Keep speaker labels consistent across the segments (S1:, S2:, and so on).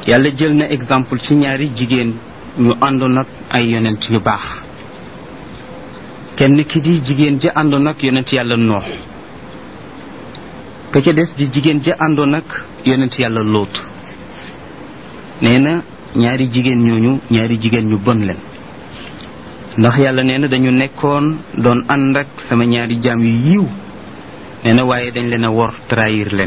S1: yàlla jël na exemple ci ñaari jigéen ñu àndoon ak ay yonent yu baax. kenn ki di jigéen ja àndoon ak yonent yàlla noox, ka ca des di jigéen ja àndoon ak yonent yàlla lóot. nee na ñaari jigéen ñooñu ñaari jigéen ñu bon leen, ndax yàlla nee na dañu nekkoon doon ànd ak sama ñaari jaam yu yiw. nee na waaye dañ leen a wor, trahir leen.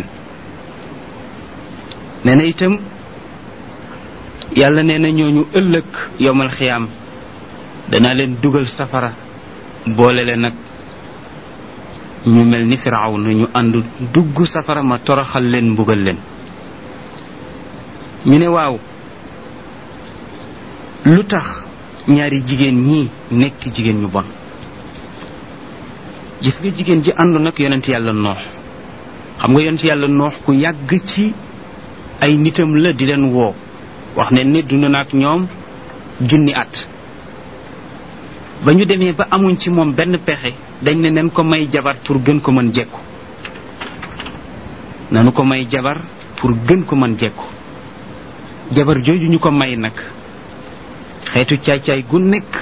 S1: nee na itam yàlla nee na ñooñu ëllëg yowmal xiyaam danaa leen dugal safara, boole leen nag ñu mel ni Firawna, ñu ànd dugg safara ma toroxal leen, mbugal leen. ñu ne waaw, lu tax ñaari jigéen ñi nekk jigéen ñu bon? gis nga jigéen ji àndoon nag yonent yàlla noox, xam nga yonent yàlla noox ku yàgg ci ay nitam la di leen woo. wax ne ni dund na ak ñoom 1000 at. ba ñu demee ba amuñ ci moom benn pexe, dañ ne nañ ko may jabar pour gën ko mën jekku. nanu ko may jabar pour gën ko mën jekku. jabar jooju ñu ko may nag xeetu caay-caay gu nekk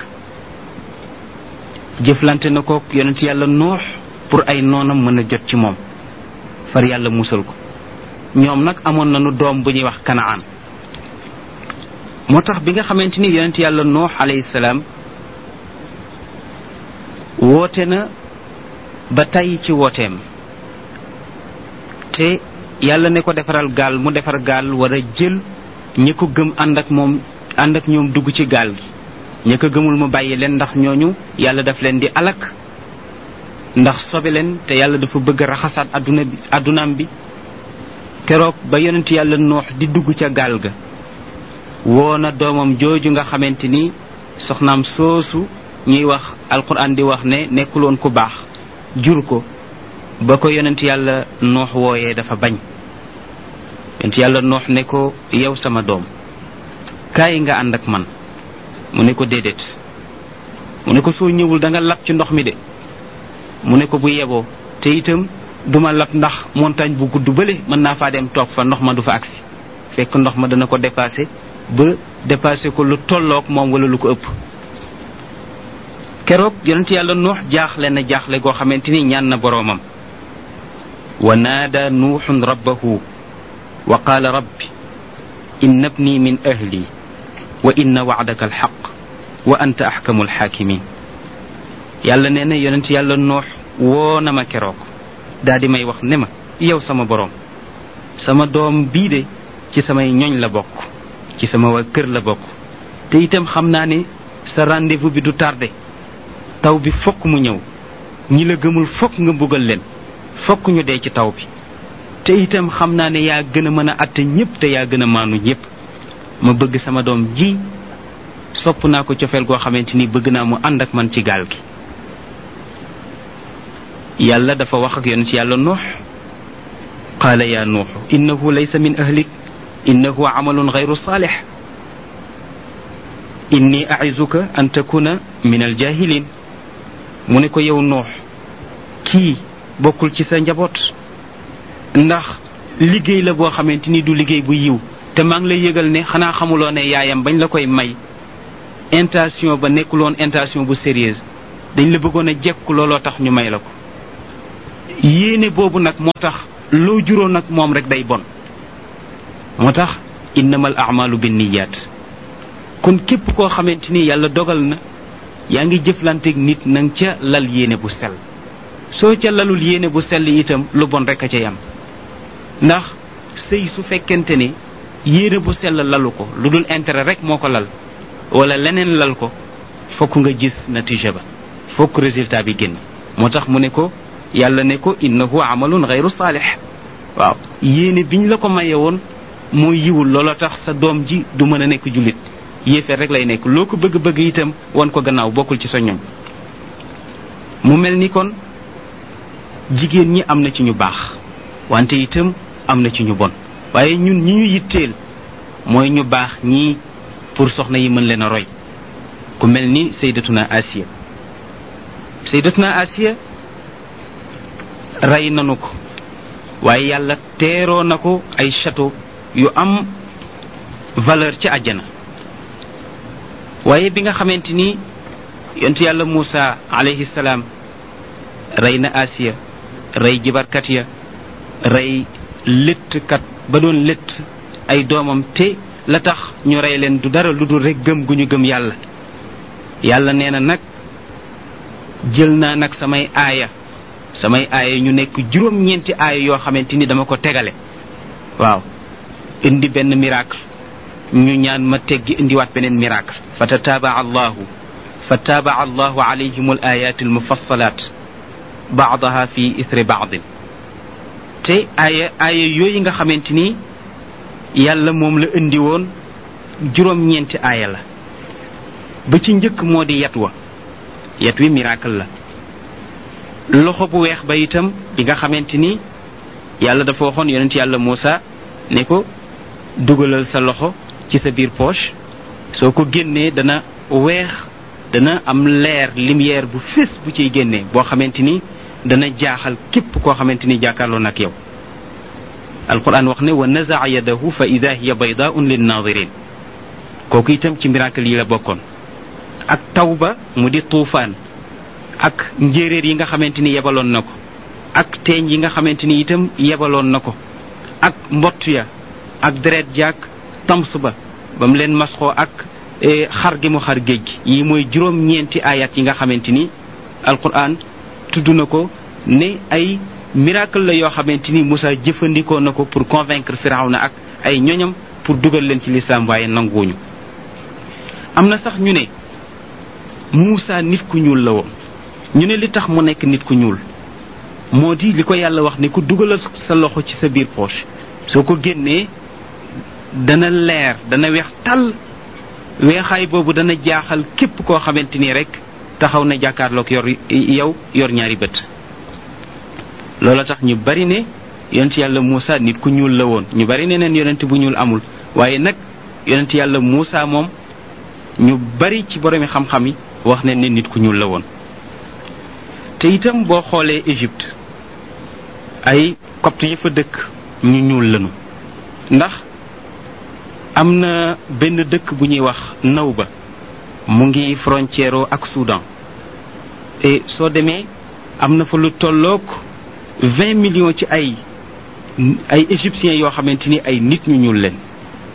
S1: jëflante na ko yonent yàlla noox pour ay noonam mën a jot ci moom, far yàlla musal ko. ñoom nag amoon nañu doom bu ñuy wax Kanaan. moo tax bi nga xamante ni yonent yàlla noox alayhi salaam woote na ba tàyyi ci wooteem, te yàlla ne ko defaral gaal, mu defar gaal war a jël ñi ko gëm ànd ak moom, ànd ak ñoom dugg ci gaal gi. ñi ko gëmul mu bàyyi leen, ndax ñooñu yàlla daf leen di alak, ndax sobe leen, te yàlla dafa bëgg a raxasaat addunaam bi. keroog ba yonent yàlla noox di dugg ca gaal ga, woo na doomam jooju nga xamante ni soxnaam soosu ñuy wax alquran di wax ne nekkuloon ku baax, jur ko. ba ko yonent yàlla noox wooyee dafa bañ. yonent yàlla noox ne ko, yow sama doom, kaay nga ànd ak man. mu ne ko déedéet. mu ne ko soo ñëwul da nga lab ci ndox mi de. mu ne ko bu yeboo, te itam duma lab ndax montagne bu gudd bële mën naa faa dem toog fa, ndox ma du fa agsi. fekk ndox ma dana ko dépassé ba dépassé ko lu tolloog moom wala lu ko ëpp. keroog yonent yàlla noox jaaxle na jaaxle goo xamante ni ñaan na boroomam. wa naada nuuxun rabbahu wa qaala rabbi inna ibni min ahli wa inna wa'daka alxaq wa anta axkamu alxaakimin. yàlla nee na yonent yàlla noox woo na ma keroog daa di may wax ne ma, yow sama boroom, sama doom bii de ci samay ñoñ la bokk, ci sama waa kër la bokk, te itam xam naa ne sa rendez-vous bi du tardé. taw bi fokk mu ñëw, ñi la gëmul fokk nga mbugal leen, fokk ñu dee ci taw bi, te itam xam naa ne yaa gën a mën a àtte ñépp, te yaa gën a maanu ñépp. ma bëgg sama doom ji, sopp naa ko cofeel goo xamante ni bëgg naa mu ànd ak man ci gaal gi. yàlla dafa wax ak yonent yàlla nuux, qaala yaa nuux innahu laysa min ahlik innahu amalun gayru saalix inni aizuka an takuna min aljahilin. mu ne ko yow nuux, kii bokkul ci sa njaboot, ndax liggéey la boo xamante ni du liggéey bu yiw. te maa ngi lay yëgal ne xanaa xamuloo ne yaayam bañ la koy may intention ba nekkuloon intention bu sérieuse, dañ la bëggoon a jekku, looloo tax ñu may la ko. yéene boobu nag moo tax loo juróon nag moom rek day bon. moo tax innamal a'malu binniyat. kon képp koo xamante ni yàlla dogal na yaa ngi jëflanteeg nit, nang ca lal yéene bu sell. soo ca lalul yéene bu sell itam lu bon rek a ca yam. ndax sëy su fekkente ne yéene bu sell lalu ko, lu dul intérêt rek moo ko lal wala leneen lal ko, fokk nga gis natija ba, fokk résultat bi génn. moo tax mu ne ko, yàlla ne ko innahu amalun gayru saalix. waaw, yéene biñ la ko maye woon mooy yiwul, looloo tax sa doom ji du mën a nekk jullit, yéefeer rek lay nekk. loo ko bëgg-bëgg itam wan ko gannaaw, bokkul ci sa ñoom. mu mel ni kon jigéen ñi am na ci ñu baax, wante itam am na ci ñu bon. waaye ñun ñi ñu yitteel mooy ñu baax ñii, pour soxna yi mën leen a roy. ku mel ni sayyidatuna Asiya. sayyidatuna Asiya rey nanu ko, waaye yàlla teeroo na ko ay château yu am valeur ci àjjana. waaye bi nga xamante ni yonent yàlla Muusa alayhi salaam rey na Asiya, rey jibarkat ya, rey léttkat ba doon létt ay doomam, te la tax ñu rey leen du dara lu dul rek gëm gu ñu gëm yàlla. yàlla nee na nag jël naa nag samay aaya ñu nekk juróom-ñeenti aaya yoo xamante ni dama ko tegale. waaw, indi benn miracle, ñu ñaan ma teggi indiwaat beneen miracle. fa taaba allahu alayhim al ayat al mufassalat baadaha fi ithri baadin. te aaya yooyu nga xamante ni yàlla moom la indi woon juróom-ñeenti aaya la. ba ci njëkk moo di yat wi miracle la. loxo bu weex ba itam bi nga xamante ni yàlla dafa waxoon yonent yàlla Muusa ne ko dugalal sa loxo ci sa biir poche, soo ko génnee dana weex, dana am leer lumière bu fés bu ciy génnee boo xamante ni dana jaaxal képp koo xamante ni jàkkaarloo nag yow. alquran wax ne wa nazaa yadahu fa ida hiya baydaun linnaadirin. kooku itam ci miracle yi la bokkoon. ak tawba mu di tuufaan, ak njéeréer yi nga xamante ni yebaloon na ko, ak teeñ yi nga xamante ni itam yebaloon na ko, ak mbott ya, ak deret jaak tams ba mu leen masxoo, ak xar gi mu xar géej gi. yi mooy juróom-ñeenti ayat yi nga xamante ni alquran tudd na ko ne ay miracle la yoo xamante ni Moussa jëfandikoo na ko pour convaincre Firawna ak ay ñoñam pour dugal leen ci lislaam, waaye nanguwuñu. am na sax ñu ne Moussa nit ku ñuul la woon. ñu ne li tax mu nekk nit ku ñuul moo di li ko yàlla wax ne ku dugalal sa loxo ci sa biir poche, soo ko génnee dana leer, dana weex tàll. weexaay boobu dana jaaxal képp koo xamante ni rek taxaw na jàkkaarloog yor ñaari bët. loola tax ñu bari ne yonent yàlla Muusa nit ku ñuul la woon. ñu bari ne neen yonent bu ñuul amul, waaye nag yonent yàlla Muusa moom ñu bari ci boromi xam-xam yi wax ne nit ku ñuul la woon. te itam boo xoolee Égypte, ay copte yi fa dëkk ñu ñuul lañu. ndax am na benn dëkk bu ñuy wax Nawba, mu ngi frontière ak Soudan, et soo demee am na fa lu tolloog 20 millions ci ay égyptiens yoo xamante ni ay nit ñu ñuul leen.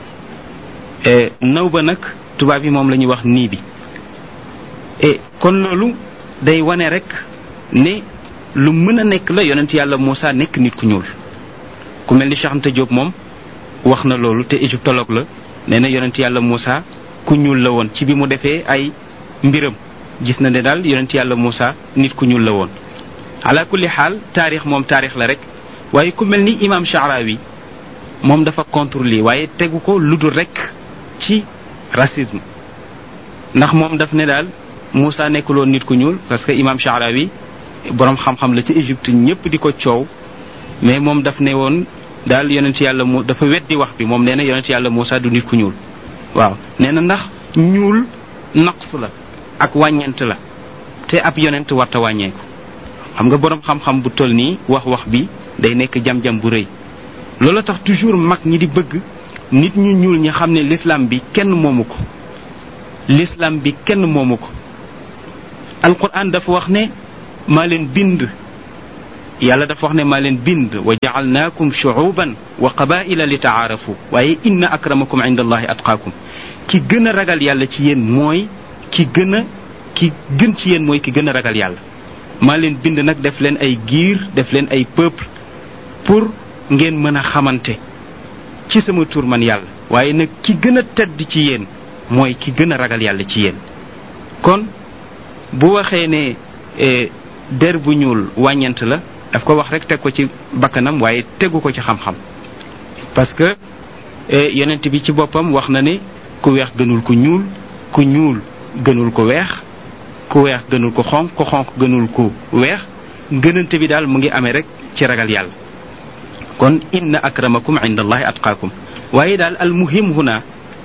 S1: Nawba nag tubaab yi moom la ñuy wax nii bi. et kon loolu day wane rek ne lu mën a nekk la yonent yàlla Moussa nekk nit ku ñuul. ku mel ni Cheikh Anta Diop moom wax na loolu, te égyptologue la, nee na yonent yàlla Moussa ku ñuul la woon. ci bi mu defee ay mbiram gis na ne daal yonent yàlla Moussa nit ku ñuul la woon. ala kulli xaal taarix moom taarix la rek. waaye ku mel ni imam Sha'rawi moom dafa contre lii, waaye tegu ko lu dul rek ci racisme. ndax moom daf ne daal Moussa nekkuloon nit ku ñuul, parce que imam Sha'rawi boroom xam-xam la ci Égypte, ñëpp di ko coow, mais moom daf ne woon daal yonent yàlla dafa weddi wax bi. moom nee na yonent yàlla Moussa du nit ku ñuul. waaw, nee na ndax ñuul naqs la ak wàññeent la, te ab yonent warta wàññeeku. xam nga boroom xam-xam bu toll nii wax bi day nekk jam-jam bu rëy. loolu tax toujours mag ñi di bëgg nit ñu ñuul ñi xam ne l'islam bi kenn moomu ko. l'islam bi kenn moomu ko. alquran dafa wax ne maa leen bind. yàlla dafa wax ne maa leen bind wa ja'alnaakum shu'uban wa qabaa'ila li ta'aarafu, waaye inna akramakum inda allahi atqaakum. ki gën a ragal yàlla ci yéen mooy ki gën ci yéen mooy ki gën a ragal yàlla. maa leen bind nag def leen ay giir, def leen ay peuple pour ngeen mën a xamante ci sama tur man yàlla. waaye nag ki gën a tedd ci yéen mooy ki gën a ragal yàlla ci yéen. kon bu waxee ne der bu ñuul wàññeent la, daf ko wax rek teg ko ci bakkanam, waaye tegu ko ci xam-xam. parce que yonent bi ci boppam wax na ne ku weex gënul ku ñuul, ku ñuul gënul ko weex, ku weex gënul ko xonq, ku xonq gënul ku weex. gënante bi daal mu ngi amee rek ci ragal yàlla. kon inna akramakum inda allahi atqaakum. waaye daal al muhim huna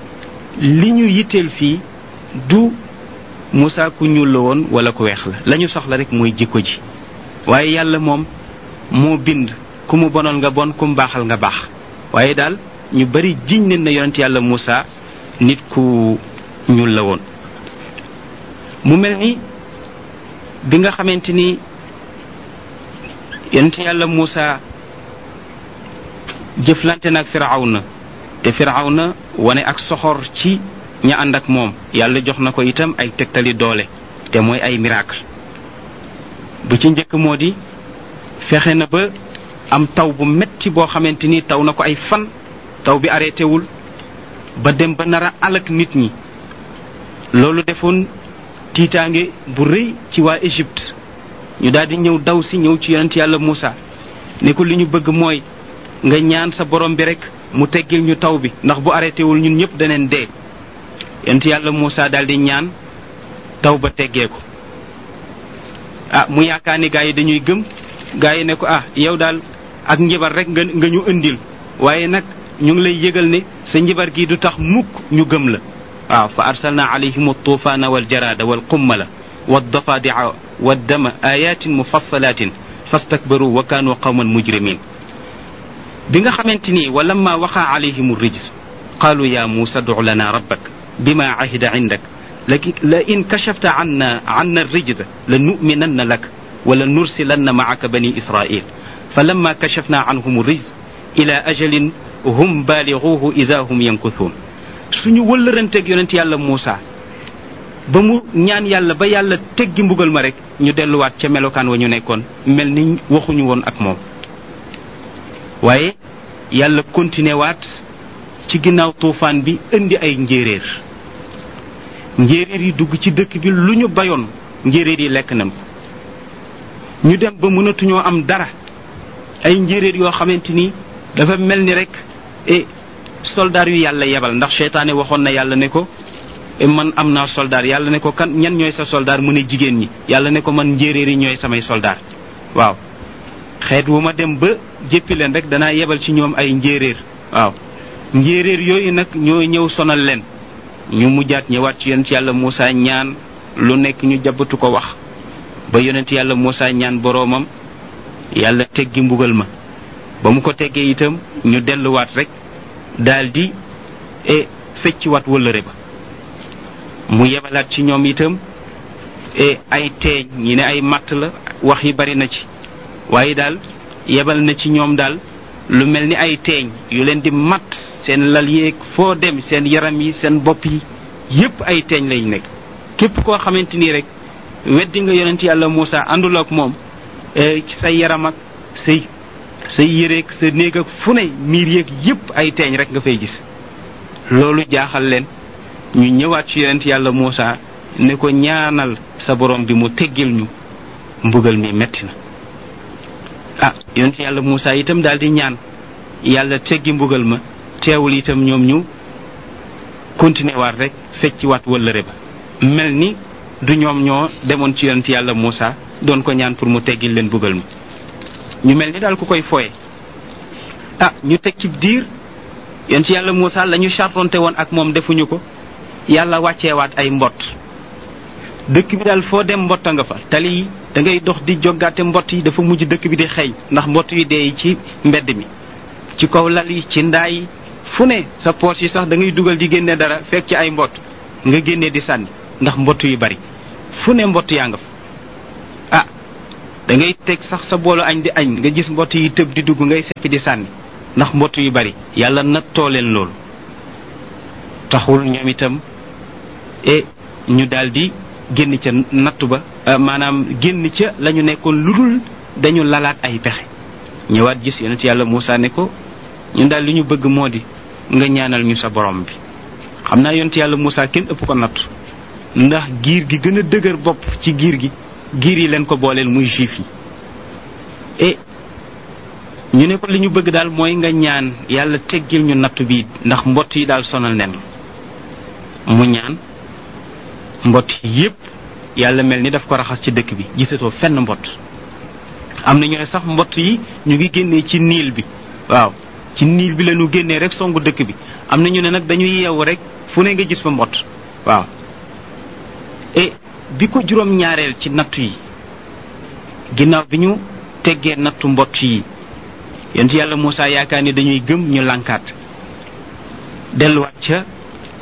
S1: li ñu yitteel fii du Moussa ku ñuul la woon wala ku weex la. la ñu soxla rek mooy jikko ji. waaye yàlla moom moo bind ku mu bonal nga bon, ku mu baaxal nga baax. waaye daal ñu bari jiñ leen na yonent yàlla Moussa nit ku ñuul la woon. mu mel ni bi nga xamante ni yonent yàlla Muusa jëflante nag Firawna te Firawna wane ak soxor ci ña ànd ak moom, yàlla jox na ko itam ay tegtali doole te mooy ay miracle. bu ci njëkk moo di fexe na ba am taw bu metti boo xamante ni taw na ko ay fan, taw bi arrêté wul ba dem ba nar a alak nit ñi. loolu defoon tiitaange bu rëy ci waa Égypte. ñu daal di ñëw daw si ñëw ci yonent yàlla Muusa ne ko li ñu bëgg mooy nga ñaan sa borom bi rek mu teggil ñu taw bi, ndax bu arrêté wul ñun ñëpp daneen dee. yonent yàlla Muusa daal di ñaan taw ba teggee ko. mu yaakaar ni gaa yi dañuy gëm, gaa yi ne ko yow daal ak njibar rek nga ñu indil, waaye nag ñu ngi lay yëgal ne sa njibar gi du tax mukk ñu gëm la. fa arsalna alayhim altuufaana waljarada walqummala waddafadi'a waddama ayatin mufassalatin fastakbaru wa kaanu qawman mujrimin. bi nga xamante ni wa lamma waqa alayhim rijs qaalu ya Muusa ud'u lana rabbak bima ahida indak la in kashafta anna الرجز لنؤمنن لك ولنرسلن معك بني إسرائيل فلما كشفنا عنهم الرجز إلى أجل هم بالغوه إذا هم ينكثون. suñu wëllëranteeg yonent yàlla Muusa ba mu ñaan yàlla ba yàlla teggi mbugal ma rek ñu delluwaat ca melokaan wa ñu nekkoon, mel ni waxuñu woon ak moom. waaye yàlla continué waat ci ginnaaw tuufaan bi indi ay njéeréer yi dugg ci dëkk bi, lu ñu bayoon njéeréer yi lekk nañ ko. ñu dem ba mënatuñoo am dara, ay njéeréer yoo xamante ni dafa mel ni rek soldaar yu yàlla yebal, ndax seytaane waxoon na yàlla ne ko man am naa soldaar. yàlla ne ko kan ñan ñooy sa soldaar, mu ne jigéen ñi. yàlla ne ko man njéeréer yi ñooy samay soldaar. waaw, xeet wu ma dem ba jéppi leen rek danaa yebal ci ñoom ay njéeréer. waaw, njéeréer yooyu nag ñooy ñëw sonal leen. ñu mujjaat ñëwaat ci yonent yàlla Muusa ñaan lu nekk ñu jabatu ko wax ba yonent yàlla Muusa ñaan boroomam, yàlla teggi mbugal ma. ba mu ko teggee itam ñu delluwaat rek daldi fecciwaat wëllëre ba. mu yebalaat ci ñoom itam ay teeñ, ñi ne ay matt la, wax yi bari na ci, waaye daal yebal na ci ñoom daal lu mel ni ay teeñ yu leen di matt seen lal yeeg foo dem, seen yaram yi, seen bopp yi yépp ay teeñ lañ nekk. képp koo xamante ni rek weddi nga yonent yàlla Muusa àndul ak moom, ci say yaram ak say yéreeg sa néeg ak fu ne miir yeeg yépp ay teeñ rek nga fay gis. loolu jaaxal leen, ñu ñëwaat ci yonent yàlla Muusa ne ko ñaanal sa borom bi mu teggil ñu mbugal mi metti na. yonent yàlla Muusa itam daal di ñaan yàlla teggi mbugal ma. teewul itam ñoom ñu continué waat rek fecci waat wëllëre ba, mel ni du ñoom ñoo demoon ci yonent yàlla Muusa doon ko ñaan pour mu teggil leen mbugal mi. ñu mel ni daal ku koy foye. ñu teg ci diir yonent yàlla Muusa la ñu chartonte woon ak moom defuñu ko, yàlla wàcceewaat ay mbott. dëkk bi daal foo dem mbotta nga fa, tali yi da ngay dox di joggaate mbott yi, dafa mujj dëkk bi di xeeñ ndax mbott yi dee ci mbedd mi, ci kaw lal yi, ci ndaa yi, fu ne sa poos yi sax da ngay dugal di génne dara fekk ci ay mbott nga génnee di sànni ndax mbott yu bari. fu ne mbott yaa nga fa. da ngay teg sax sa boolu añ di añ nga gis mbott yi tëb di dugg, ngay seppi di sànni ndax mbott yu bari. yàlla nattoo leen loolu. taxul ñoom itam ñu daldi génn ca nattu ba, maanaam génn ca la ñu nekkoon, lu dul dañu lalaat ay pexe. ñëwaat gis yonent yàlla Muusa ne ko ñun daal li ñu bëgg moo di nga ñaanal ñu sa borom bi. xam naa yonent yàlla Muusa kenn ëpp ko natt, ndax giir gi gën a dëgër bopp ci giir yi leen ko booleel muy juif yi. ñu ne ko li ñu bëgg daal mooy nga ñaan yàlla teggil ñu nattu bi, ndax mbott yi daal sonal nen. mu ñaan mbott yépp yàlla mel ni daf ko raxas ci dëkk bi, gisatoo fenn mbott. am na ñu ne sax mbott yi ñu ngi génnee ci niil bi. waaw, ci niil bi la ñu génnee rek songu dëkk bi. am na ñu ne nag dañuy yeewu rek fu ne nga gis fa mbott. waaw, bi ko juróom-ñaareel ci nattu yi, ginnaaw bi ñu teggee nattu mbott yi, yonent yàlla Muusa yaakaar ni dañuy gëm, ñu lànkaat delluwaat ca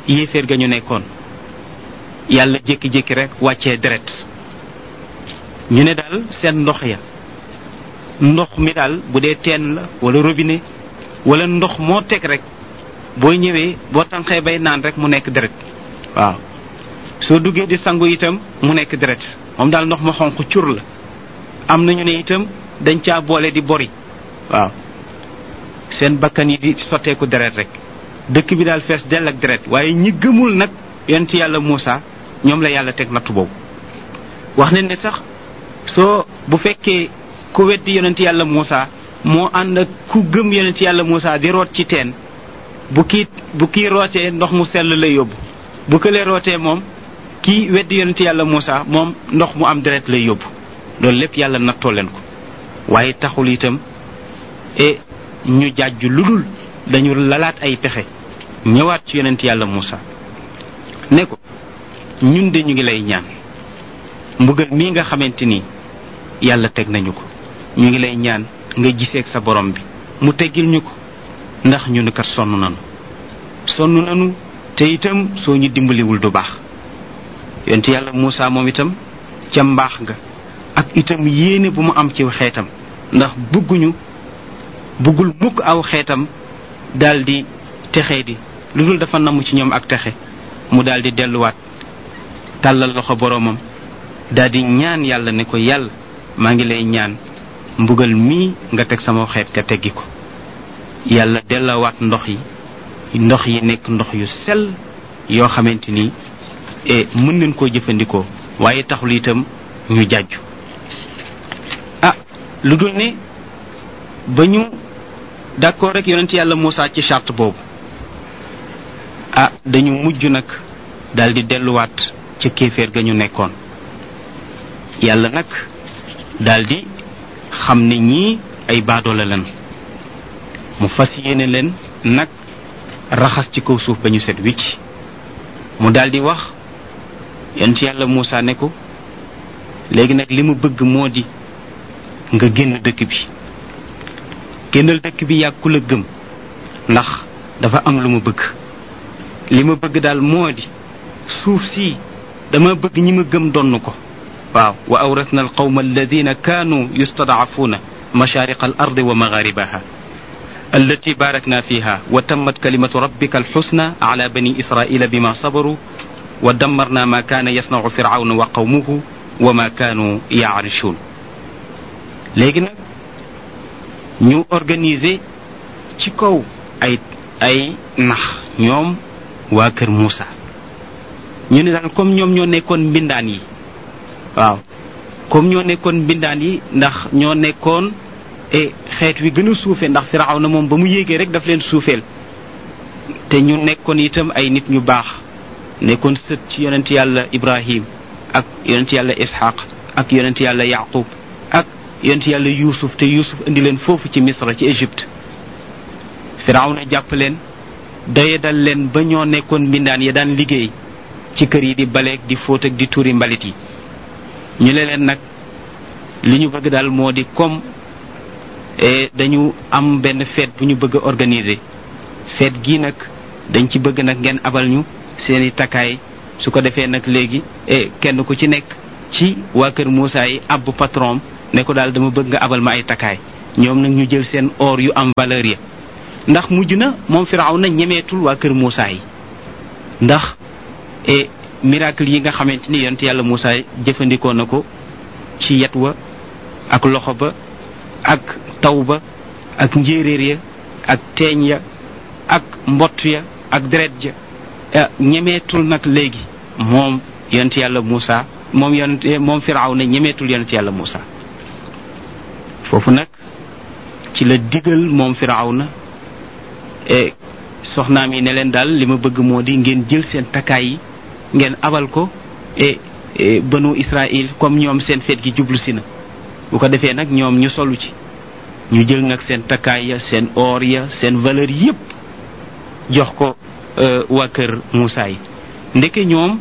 S1: yéeféer ga ñu nekkoon yàlla jékki-jékki rek wàccee deret ñu ne daal seen ndox mi daal bu dee teen la wala robinet wala ndox moo teg rek boo ñëwee boo tànqee bay naan rek mu nekk deret waaw soo duggee di sangu itam mu nekk deret moom daal ndox ma xonq cur la am nañu ne itam dañ caa boole di bori waaw seen bakkan yi di sotteeku deret rek dëkk bi daal fees dell ak deret waaye ñi gëmul nag yonent yàlla Muusa ñoom la yàlla teg nattu boobu wax nañ ne sax bu fekkee ku weddi yonent yàlla Muusa moo ànd ak ku gëm yonent yàlla Muusa di root ci teen bu kii rootee ndox mu sell lay yóbbu bu këlee rootee moom kii weddi yonent yàlla Muusa moom ndox mu am deret lay yóbbu loolu lépp yàlla nattoo leen ko waaye taxul itam ñu jàjju lu dul dañu lalaat ay pexe ñëwaat ci yonent yàlla Muusa ne ko ñun de ñu ngi lay ñaan mbugal mii nga xamante ni yàlla teg nañu ko ñu ngi lay ñaan nga giseeg sa borom bi mu teggil ñu ko ndax ñu ne kat sonn nanu te itam soo ñu dimbaliwul du baax yonent yàlla Muusa moom itam ca mbaax nga ak itam yéene bu mu am ci xeetam ndax buggul mukk aw xeetam daldi texee di lu dul dafa namm ci ñoom ak texe mu daldi delluwaat tàllal loxo boroomam daldi ñaan yàlla ne ko yàlla maa ngi lay ñaan mbugal mii nga teg sama xeet nga teggi ko yàlla dellawaat ndox yi nekk ndox yu sell yoo xamante ni mën nañ koo jëfandikoo waaye taxul itam ñu jàjju lu dul ne ba ñu d'accord rek yonent yàlla Muusa ci charte boobu dañu mujj nag daldi delluwaat ca kéeféer ga ñu nekkoon yàlla nag daldi xam ne ñii ay baadoola leen mu fas yéene leen nag raxas ci kaw suuf ba ñu set wicc mu daldi wax yonent yàlla Muusa ne ko léegi nag li mu bëgg moo di nga génn dëkk bi génnal dëkk bi yàgg ku la gëm ndax dafa am lu ma bëgg li ma bëgg daal moo di suuf si dama bëgg ñi ma gëm donn ko waaw wa awrasna al qawma alladina kaanu yustadcafuuna mashariqa al ardi wa magharibaha allati barakna fiha wa tammat kalimatu rabbika alxusna ala bani israila bima sabaru wa dammarna ma kaana yasnacu firawna wa qawmuhu wa ma kaanu yaarichuun léegi nag ñu organiser ci kaw ay nax ñoom waa kër Muusa ñu ne daal comme ñoom ñoo nekkoon mbindaan yi waaw comme ñoo nekkoon mbindaan yi ndax ñoo nekkoon xeet wi gën a suufe ndax Firawna moom ba mu yéegee rek daf leen suufeel te ñu nekkoon itam ay nit ñu baax nekkoon sët ci yonent yàlla Ibrahim ak yonent yàlla Ishaq ak yonent yàlla Yaqub ak yonent yàlla Yuusuf te Yuusuf indi leen foofu ci Misra ci Égypte Firawna jàpp leen doyadal leen ba ñoo nekkoon mbindaan ya daan liggéey ci kër yi di baleeg di fóot ak di tuuri mbalit yi ñu leen nag li ñu bëgg daal moo di comme dañu am benn fête bu ñu bëgg a organiser fête gii nag dañ ci bëgg nag ngeen abal ñu seeni takkaay su ko defee nag léegi kenn ku ci nekk ci waa kër Muusa yi abbu patron ne ko daal dama bëgg nga abal ma ay takkaay ñoom nag ñu jël seen or yu am valeur ya ndax mujj na moom Firawna ñemeetul waa kër Muusa yi ndax miracle yi nga xamante ni yonent yàlla Muusa jëfandikoo na ko ci yet wa ak loxo ba ak taw ba ak njéeréer ya ak teeñ ya ak mbott ya ak deret ja ñemeetul nag léegi moom yonent yàlla Muusa moom Firawna ñemeetul yonent yàlla Muusa foofu nag ci la digal moom Firawna soxnaam yi ne leen daal li ma bëgg moo di ngeen jël seen takkaay yi ngeen abal ko banu Israël comme ñoom seen feet gi jublu si na bu ko defee nag ñoom ñu solu ci ñu jël nag seen takkaay ya seen or ya seen valeur yépp jox ko waa kër Muusa yi ndeke ñoom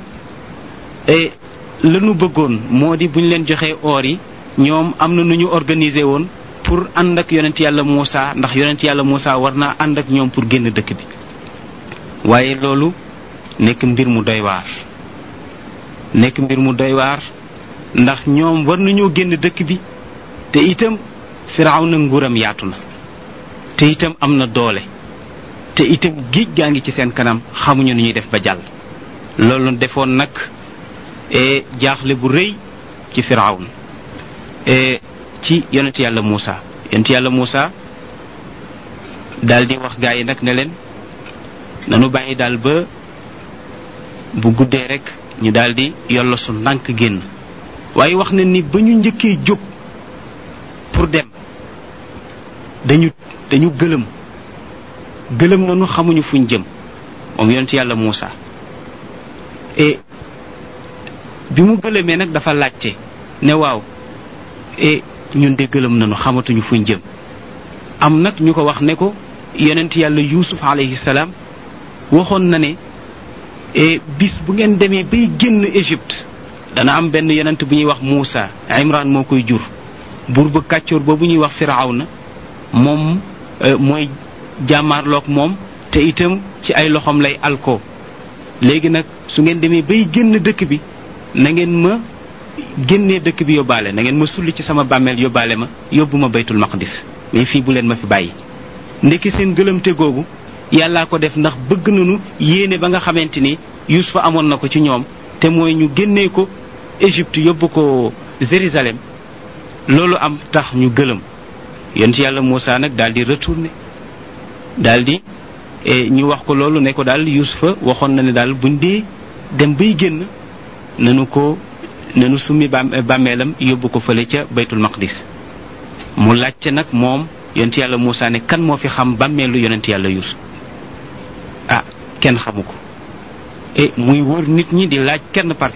S1: lanu bëggoon moo di bu ñu leen joxee or yi ñoom am na nu ñu organiser woon pour ànd ak yonent yàlla Muusa ndax yonent yàlla Muusa war naa ànd ak ñoom pour génn dëkk bi waaye loolu nekk mbir mu doy waar ndax ñoom war nañoo génn dëkk bi te itam Firawna nguuram yaatu na te itam am na doole te itam géej gaa ngi ci seen kanam xamuñu nu ñuy def ba jàll. loolu defoon nag jaaxle bu rëy ci Firawna ci yonent yàlla Muusa daal di wax gaa yi nag ne leen nanu bàyyi daal ba bu guddee rek ñu daal di yollo su ndànk génn. waaye wax na ni ba ñu njëkkee jóg pour dem dañu gëlëm nañu xamuñu fuñ jëm moom yonent yàlla Muusa et bi mu gëlëmee nag dafa laajte ne waaw et ñun de gëlëm nañu xamatuñu fuñ jëm. am nag ñu ko wax ne ko yonent yàlla Yuusuf alayhi salaam waxoon na ne bis bu ngeen demee bay génn Égypte dana am benn yonent bu ñuy wax Muusa Imran moo koy jur. buur ba kàccoor boobu ñuy wax Firawna moom mooy jàmmaarloog moom te itam ci ay loxoom lay alko. léegi nag su ngeen demee bay génn dëkk bi na ngeen ma génnee dëkk bi yóbbaale, na ngeen ma sulli ci sama bàmmeel yóbbaale ma yóbbu ma baytul maqdis, mais fii bu leen ma fi bàyyi. ndekki seen gëlëmte googu yàllaa ko def ndax bëgg nañu yéene ba nga xamante ni Yuusufa amoon na ko ci ñoom te mooy ñu génnee ko Égypte yóbbu ko Jérusalem. loolu am tax ñu gëlëm. yonent yàlla Muusa nag daal di retourné daal di ñu wax ko loolu ne ko daal Yuusufa waxoon na ne daal buñ dee dem bay génn nanu summi bàmmeelam yóbbu ko fële ca baytul maqdis. mu laajte nag moom yonent yàlla Muusa ne kan moo fi xam bàmmeelu yonent yàlla Yuusuf. kenn xamu ko. muy wër nit ñi di laaj kenn par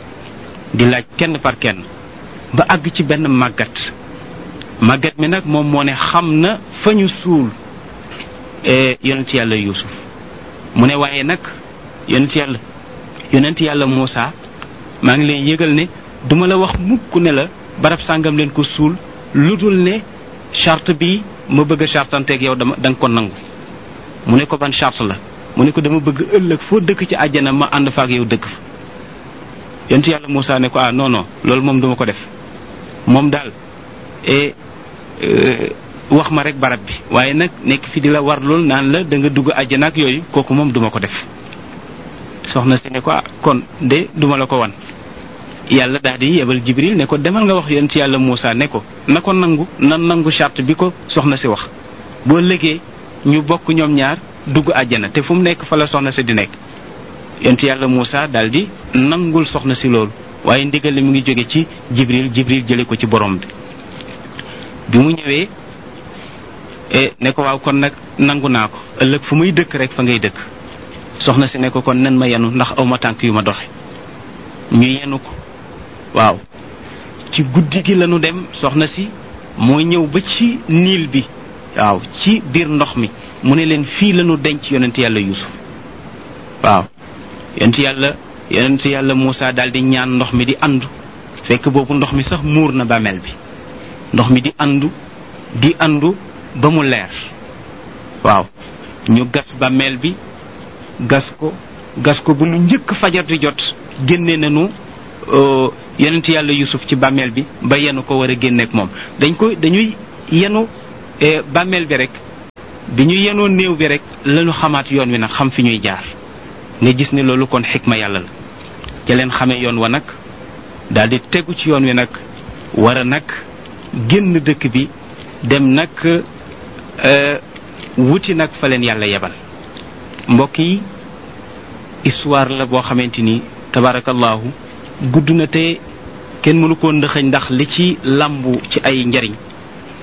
S1: kenn ba àgg ci benn màggat mi nag moom moo ne xam na fa ñu suul yonent yàlla Yuusuf. mu ne waaye nag yonent yàlla Muusa maa ngi lay yëgal ne duma la wax mukk ne la barab sàngam leen ko suul lu dul ne charte bi ma bëgg a chartanteeg yow da nga ko nangu. mu ne ko ban charte la. mu ne ko dama bëgg ëllëg foo dëkk ci àjjana ma ànd fa ak yow dëkk fa. yonent yàlla Muusa ne ko non loolu moom duma ko def. moom daal wax ma rek barab bi waaye nag nekk fi di la war lool naan la da nga dugg àjjana ak yooyu kooku moom duma ko def. soxna si ne ko kon de duma la ko wan. yàlla daal di yebal Jibril ne ko demal nga wax yonent yàlla Muusa ne ko na ko nangu charte bi ko soxna si wax. boo lëgee ñu bokk ñoom ñaar dugg àjjana te fu mu nekk fa la soxna si di nekk. yonent yàlla Muusa daal di nangul soxna si loolu. waaye ndigal li mu ngi jóge ci Jibril jële ko ci borom bi mu ñëwee ne ko waaw kon nag nangu naa ko ëllëg fu muy dëkk rek fa ngay dëkk. soxna si ne ko kon nen ma yenu ndax aw ma tànk yu ma doxe. ñu yenu ko waaw ci guddi gi lañu dem. soxna si mooy ñëw ba ci niil bi waaw ci biir ndox mi mu ne leen fii lañu denc yonent yàlla Yuusuf. waaw yonent yàlla Muusa daal di ñaan ndox mi di andu fekk boobu ndox mi sax muur na bàmmeel bi. ndox mi di andu ba mu leer. waaw ñu gas bàmmeel bi gas ko bu lu njëkk fajar di jot génne nañu yonent yàlla Yuusuf ci bàmmeel bi ba yenu ko war a génneek moom. dañuy yenu bàmmeel bi rek bi ñu yenoo néew bi rek lañu xamaat yoon wi nag xam fi ñuy jaar. nga gis ne loolu kon xikma yàlla la. ca leen xamee yoon wa nag daal di tegu ci yoon wi nag war a nag génn dëkk bi dem nag wuti nag fa leen yàlla yebal. mbokk yi histoire la boo xamante ni tabarakallahu gudd na te kenn mënu koo ndëxëñ ndax li ci làmbu ci ay njariñ